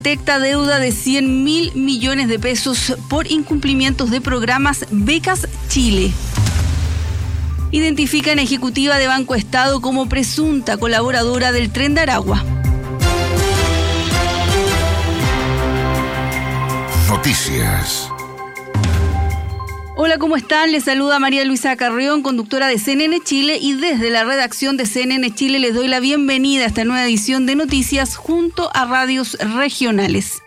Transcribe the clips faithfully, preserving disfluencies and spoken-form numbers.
detecta deuda de cien mil millones de pesos por incumplimientos de programas Becas Chile. Identifican a ejecutiva de Banco Estado como presunta colaboradora del Tren de Aragua. Noticias. Hola, ¿cómo están? Les saluda María Luisa Carrión, conductora de C N N Chile, y desde la redacción de C N N Chile les doy la bienvenida a esta nueva edición de noticias junto a radios regionales.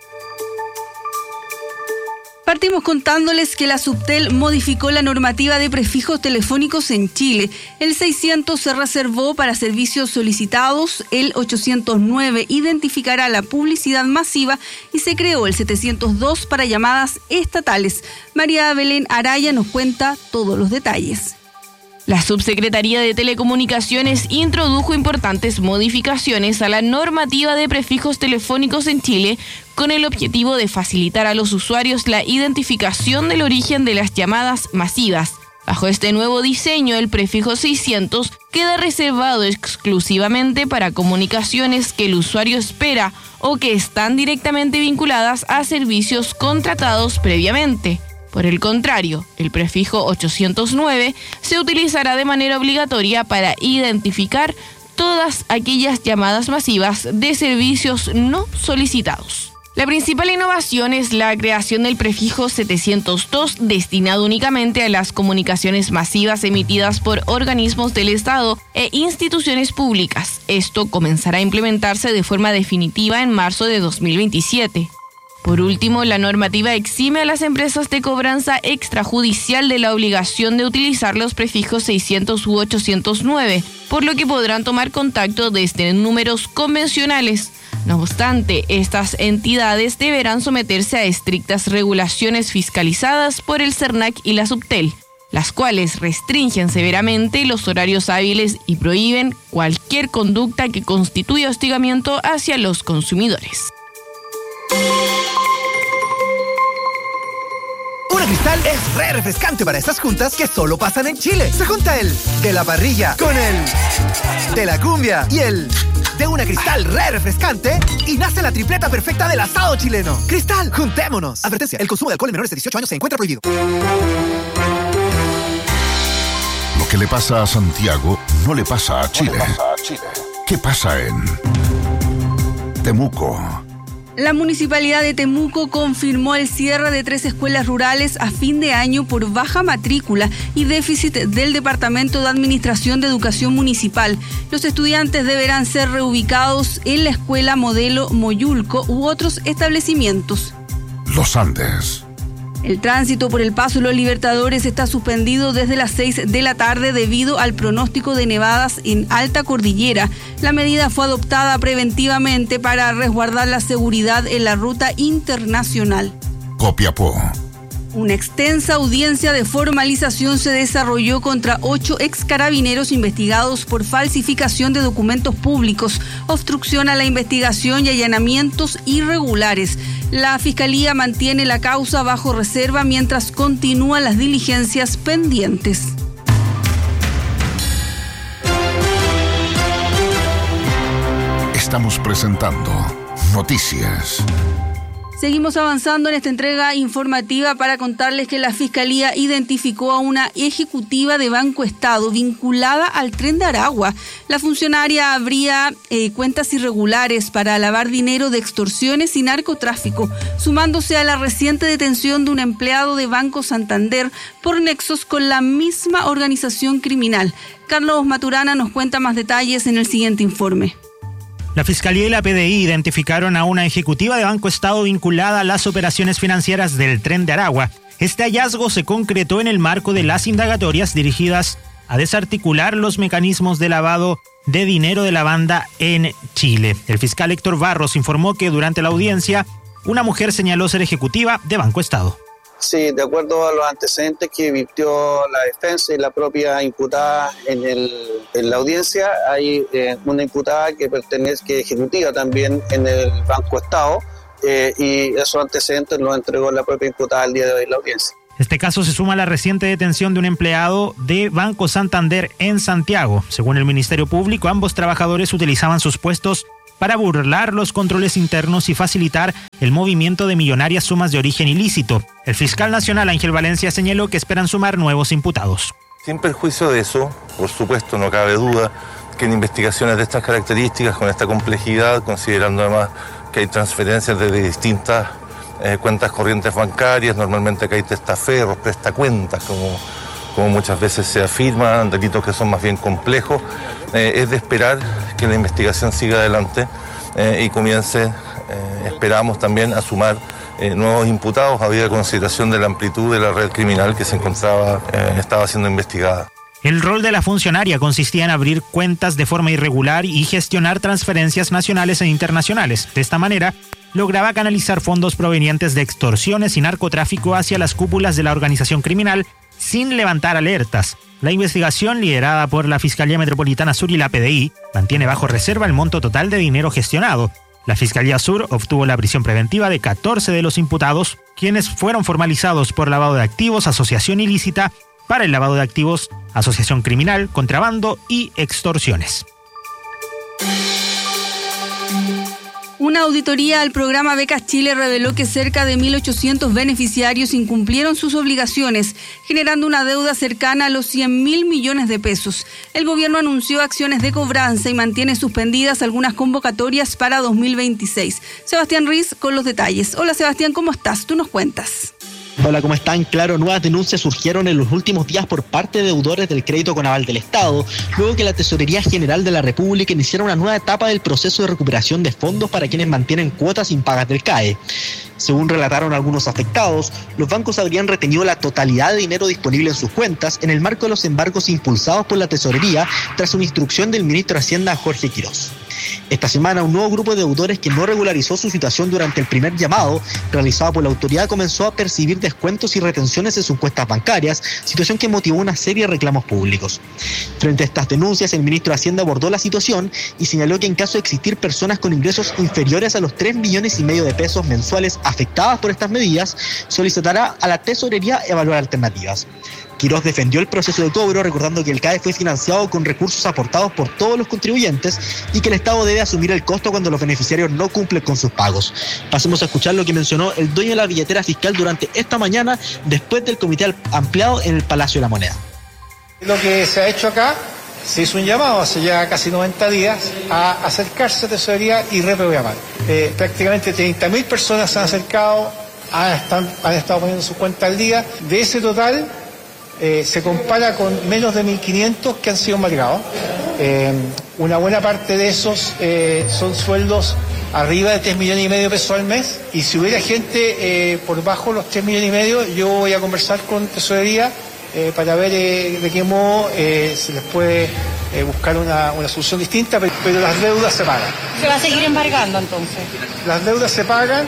Partimos contándoles que la Subtel modificó la normativa de prefijos telefónicos en Chile. El seiscientos se reservó para servicios solicitados, el ochocientos nueve identificará la publicidad masiva y se creó el setecientos dos para llamadas estatales. María Belén Araya nos cuenta todos los detalles. La Subsecretaría de Telecomunicaciones introdujo importantes modificaciones a la normativa de prefijos telefónicos en Chile con el objetivo de facilitar a los usuarios la identificación del origen de las llamadas masivas. Bajo este nuevo diseño, el prefijo seiscientos queda reservado exclusivamente para comunicaciones que el usuario espera o que están directamente vinculadas a servicios contratados previamente. Por el contrario, el prefijo ochocientos nueve se utilizará de manera obligatoria para identificar todas aquellas llamadas masivas de servicios no solicitados. La principal innovación es la creación del prefijo setecientos dos destinado únicamente a las comunicaciones masivas emitidas por organismos del Estado e instituciones públicas. Esto comenzará a implementarse de forma definitiva en marzo de dos mil veintisiete. Por último, la normativa exime a las empresas de cobranza extrajudicial de la obligación de utilizar los prefijos seiscientos u ochocientos nueve, por lo que podrán tomar contacto desde números convencionales. No obstante, estas entidades deberán someterse a estrictas regulaciones fiscalizadas por el CERNAC y la Subtel, las cuales restringen severamente los horarios hábiles y prohíben cualquier conducta que constituya hostigamiento hacia los consumidores. Una Cristal es re refrescante para esas juntas que solo pasan en Chile. Se junta el de la parrilla con el de la cumbia y el de una Cristal re refrescante y nace la tripleta perfecta del asado chileno. Cristal, juntémonos. Advertencia, el consumo de alcohol en menores de dieciocho años se encuentra prohibido. Lo que le pasa a Santiago no le pasa a Chile. No le pasa a Chile. ¿Qué pasa en Temuco? La Municipalidad de Temuco confirmó el cierre de tres escuelas rurales a fin de año por baja matrícula y déficit del Departamento de Administración de Educación Municipal. Los estudiantes deberán ser reubicados en la Escuela Modelo Moyulco u otros establecimientos. Los Andes. El tránsito por el Paso Los Libertadores está suspendido desde las seis de la tarde debido al pronóstico de nevadas en alta cordillera. La medida fue adoptada preventivamente para resguardar la seguridad en la ruta internacional. Copiapó. Una extensa audiencia de formalización se desarrolló contra ocho ex carabineros investigados por falsificación de documentos públicos, obstrucción a la investigación y allanamientos irregulares. La Fiscalía mantiene la causa bajo reserva mientras continúan las diligencias pendientes. Estamos presentando Noticias. Seguimos avanzando en esta entrega informativa para contarles que la Fiscalía identificó a una ejecutiva de Banco Estado vinculada al Tren de Aragua. La funcionaria abría eh, cuentas irregulares para lavar dinero de extorsiones y narcotráfico, sumándose a la reciente detención de un empleado de Banco Santander por nexos con la misma organización criminal. Carlos Maturana nos cuenta más detalles en el siguiente informe. La Fiscalía y la P D I identificaron a una ejecutiva de Banco Estado vinculada a las operaciones financieras del Tren de Aragua. Este hallazgo se concretó en el marco de las indagatorias dirigidas a desarticular los mecanismos de lavado de dinero de la banda en Chile. El fiscal Héctor Barros informó que durante la audiencia, una mujer señaló ser ejecutiva de Banco Estado. Sí, de acuerdo a los antecedentes que virtió la defensa y la propia imputada en, el, en la audiencia, hay eh, una imputada que pertenece, que es ejecutiva también en el Banco Estado, eh, y esos antecedentes los entregó la propia imputada el día de hoy en la audiencia. Este caso se suma a la reciente detención de un empleado de Banco Santander en Santiago. Según el Ministerio Público, ambos trabajadores utilizaban sus puestos para burlar los controles internos y facilitar el movimiento de millonarias sumas de origen ilícito. El fiscal nacional Ángel Valencia señaló que esperan sumar nuevos imputados. Sin perjuicio de eso, por supuesto, no cabe duda que en investigaciones de estas características, con esta complejidad, considerando además que hay transferencias desde distintas eh, cuentas corrientes bancarias, normalmente que hay testaferros, prestacuentas, como, como muchas veces se afirma, delitos que son más bien complejos, eh, es de esperar que la investigación siga adelante eh, y comience, eh, esperamos también, a sumar eh, nuevos imputados, habida consideración de la amplitud de la red criminal que se encontraba, eh, estaba siendo investigada. El rol de la funcionaria consistía en abrir cuentas de forma irregular y gestionar transferencias nacionales e internacionales. De esta manera, lograba canalizar fondos provenientes de extorsiones y narcotráfico hacia las cúpulas de la organización criminal sin levantar alertas. La investigación, liderada por la Fiscalía Metropolitana Sur y la P D I, mantiene bajo reserva el monto total de dinero gestionado. La Fiscalía Sur obtuvo la prisión preventiva de catorce de los imputados, quienes fueron formalizados por lavado de activos, asociación ilícita para el lavado de activos, asociación criminal, contrabando y extorsiones. Una auditoría al programa Becas Chile reveló que cerca de mil ochocientos beneficiarios incumplieron sus obligaciones, generando una deuda cercana a los cien mil millones de pesos. El gobierno anunció acciones de cobranza y mantiene suspendidas algunas convocatorias para dos mil veintiséis. Sebastián Riz con los detalles. Hola Sebastián, ¿cómo estás? Tú nos cuentas. Hola, ¿cómo están? Claro, nuevas denuncias surgieron en los últimos días por parte de deudores del crédito con aval del Estado, luego que la Tesorería General de la República iniciara una nueva etapa del proceso de recuperación de fondos para quienes mantienen cuotas impagas del C A E. Según relataron algunos afectados, los bancos habrían retenido la totalidad de dinero disponible en sus cuentas en el marco de los embargos impulsados por la Tesorería tras una instrucción del ministro de Hacienda, Jorge Quirós. Esta semana, un nuevo grupo de deudores que no regularizó su situación durante el primer llamado realizado por la autoridad comenzó a percibir descuentos y retenciones en sus cuentas bancarias, situación que motivó una serie de reclamos públicos. Frente a estas denuncias, el ministro de Hacienda abordó la situación y señaló que en caso de existir personas con ingresos inferiores a los tres millones y medio de pesos mensuales afectadas por estas medidas, solicitará a la Tesorería evaluar alternativas. Quirós defendió el proceso de cobro, recordando que el C A E fue financiado con recursos aportados por todos los contribuyentes y que el Estado debe asumir el costo cuando los beneficiarios no cumplen con sus pagos. Pasemos a escuchar lo que mencionó el dueño de la billetera fiscal durante esta mañana, después del comité ampliado en el Palacio de la Moneda. Lo que se ha hecho acá, se hizo un llamado hace ya casi noventa días a acercarse a Tesorería y reprogramar. Eh, prácticamente treinta mil personas se han acercado, han, están, han estado poniendo su cuenta al día. De ese total, Eh, se compara con menos de mil quinientos que han sido embargados. Eh, una buena parte de esos eh, son sueldos arriba de tres millones y medio de pesos al mes, y si hubiera gente eh, por bajo los tres millones y medio, yo voy a conversar con Tesorería eh, para ver eh, de qué modo eh, se les puede eh, buscar una, una solución distinta, pero, pero las deudas se pagan. ¿Se va a seguir embargando entonces? Las deudas se pagan.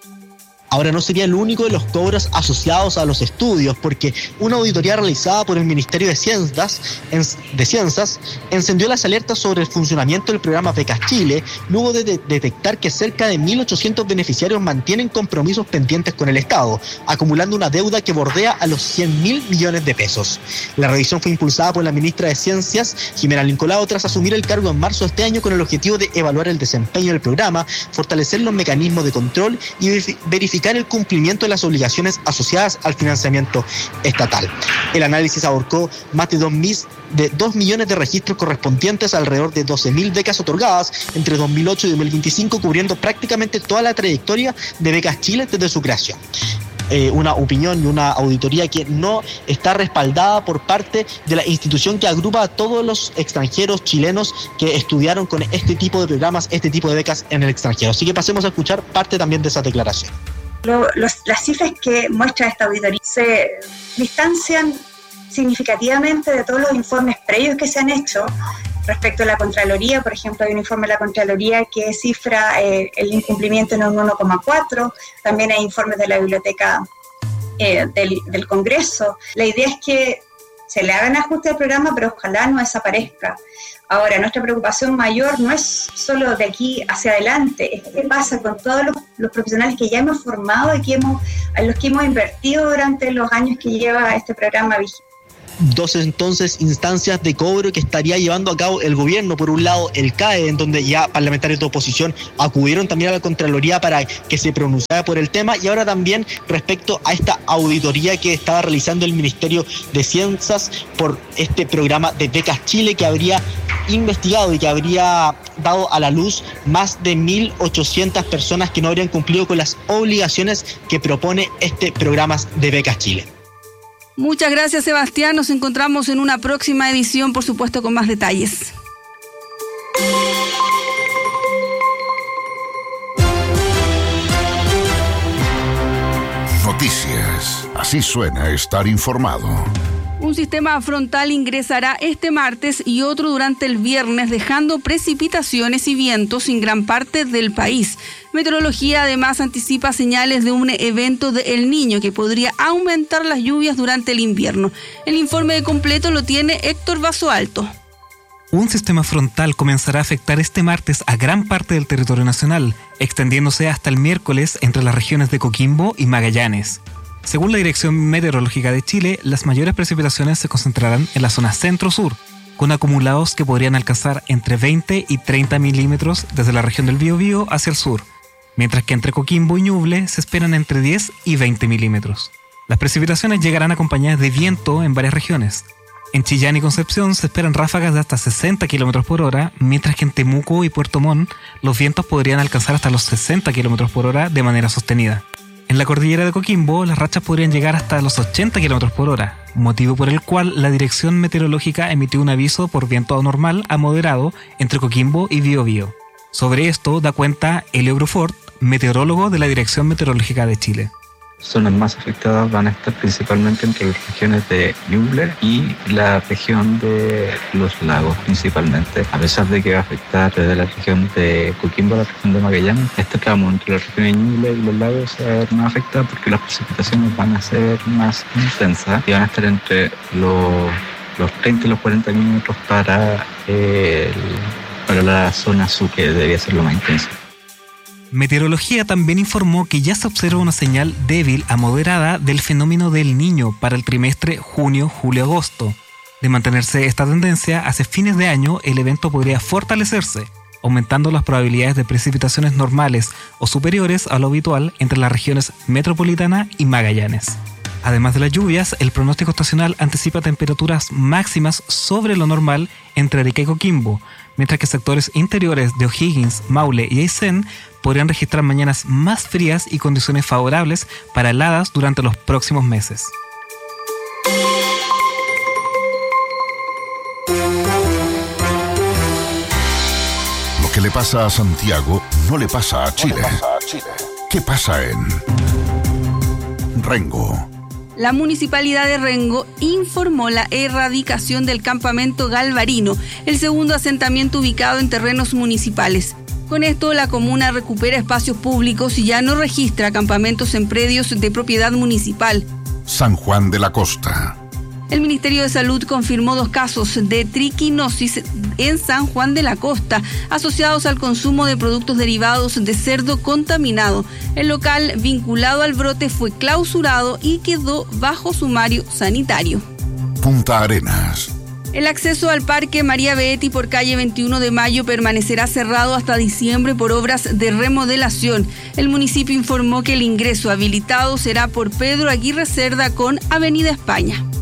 Ahora, no sería el único de los cobros asociados a los estudios, porque una auditoría realizada por el Ministerio de Ciencias, de Ciencias encendió las alertas sobre el funcionamiento del programa Becas Chile, luego de, de detectar que cerca de mil ochocientos beneficiarios mantienen compromisos pendientes con el Estado, acumulando una deuda que bordea a los cien mil millones de pesos. La revisión fue impulsada por la ministra de Ciencias, Jimena Lincolao, tras asumir el cargo en marzo de este año con el objetivo de evaluar el desempeño del programa, fortalecer los mecanismos de control y verificar el cumplimiento de las obligaciones asociadas al financiamiento estatal. El análisis abordó más de dos millones de registros correspondientes a alrededor de doce mil becas otorgadas entre dos mil ocho y dos mil veinticinco, cubriendo prácticamente toda la trayectoria de Becas Chile desde su creación. Eh, una opinión y una auditoría que no está respaldada por parte de la institución que agrupa a todos los extranjeros chilenos que estudiaron con este tipo de programas, este tipo de becas en el extranjero. Así que pasemos a escuchar parte también de esa declaración. Lo, los, las cifras que muestra esta auditoría se distancian significativamente de todos los informes previos que se han hecho respecto a la Contraloría. Por ejemplo, hay un informe de la Contraloría que cifra eh, el incumplimiento en un uno coma cuatro, también hay informes de la Biblioteca eh, del, del Congreso. La idea es que se le hagan ajustes al programa, pero ojalá no desaparezca. Ahora, nuestra preocupación mayor no es solo de aquí hacia adelante, es qué pasa con todos los, los profesionales que ya hemos formado y que hemos, en los que hemos invertido durante los años que lleva este programa vigente. dos entonces instancias de cobro que estaría llevando a cabo el gobierno. Por un lado, el C A E, en donde ya parlamentarios de oposición acudieron también a la Contraloría para que se pronunciara por el tema, y ahora también respecto a esta auditoría que estaba realizando el Ministerio de Ciencias por este programa de Becas Chile, que habría investigado y que habría dado a la luz más de mil ochocientas personas que no habrían cumplido con las obligaciones que propone este programa de Becas Chile. Muchas gracias, Sebastián. Nos encontramos en una próxima edición, por supuesto, con más detalles. Noticias. Así suena estar informado. Un sistema frontal ingresará este martes y otro durante el viernes, dejando precipitaciones y vientos en gran parte del país. Meteorología además anticipa señales de un evento de El Niño que podría aumentar las lluvias durante el invierno. El informe completo lo tiene Héctor Basoalto. Un sistema frontal comenzará a afectar este martes a gran parte del territorio nacional, extendiéndose hasta el miércoles entre las regiones de Coquimbo y Magallanes. Según la Dirección Meteorológica de Chile, las mayores precipitaciones se concentrarán en la zona centro-sur, con acumulados que podrían alcanzar entre veinte y treinta milímetros desde la región del Biobío hacia el sur, mientras que entre Coquimbo y Ñuble se esperan entre diez y veinte milímetros. Las precipitaciones llegarán acompañadas de viento en varias regiones. En Chillán y Concepción se esperan ráfagas de hasta sesenta kilómetros por hora, mientras que en Temuco y Puerto Montt los vientos podrían alcanzar hasta los sesenta kilómetros por hora de manera sostenida. En la cordillera de Coquimbo, las rachas podrían llegar hasta los ochenta kilómetros por hora, motivo por el cual la Dirección Meteorológica emitió un aviso por viento anormal a moderado entre Coquimbo y Biobío. Sobre esto da cuenta Elio Brufort, meteorólogo de la Dirección Meteorológica de Chile. Zonas más afectadas van a estar principalmente entre las regiones de Ñuble y la región de los lagos principalmente. A pesar de que va a afectar desde la región de Coquimbo a la región de Magallanes, este tramo entre la región de Ñuble y los lagos se va a ver más afectado porque las precipitaciones van a ser más intensas y van a estar entre los, los treinta y los cuarenta milímetros para, el, para la zona sur, que debería ser lo más intenso. Meteorología también informó que ya se observa una señal débil a moderada del fenómeno del Niño para el trimestre junio, julio, agosto. De mantenerse esta tendencia, hacia fines de año el evento podría fortalecerse, aumentando las probabilidades de precipitaciones normales o superiores a lo habitual entre las regiones metropolitana y Magallanes. Además de las lluvias, el pronóstico estacional anticipa temperaturas máximas sobre lo normal entre Arica y Coquimbo, mientras que sectores interiores de O'Higgins, Maule y Aysén podrían registrar mañanas más frías y condiciones favorables para heladas durante los próximos meses. Lo que le pasa a Santiago no le pasa a Chile. ¿Qué pasa en Rengo? La Municipalidad de Rengo informó la erradicación del campamento Galvarino, el segundo asentamiento ubicado en terrenos municipales. Con esto, la comuna recupera espacios públicos y ya no registra campamentos en predios de propiedad municipal. San Juan de la Costa. El Ministerio de Salud confirmó dos casos de triquinosis en San Juan de la Costa, asociados al consumo de productos derivados de cerdo contaminado. El local vinculado al brote fue clausurado y quedó bajo sumario sanitario. Punta Arenas. El acceso al Parque María Beetti por calle veintiuno de Mayo permanecerá cerrado hasta diciembre por obras de remodelación. El municipio informó que el ingreso habilitado será por Pedro Aguirre Cerda con Avenida España.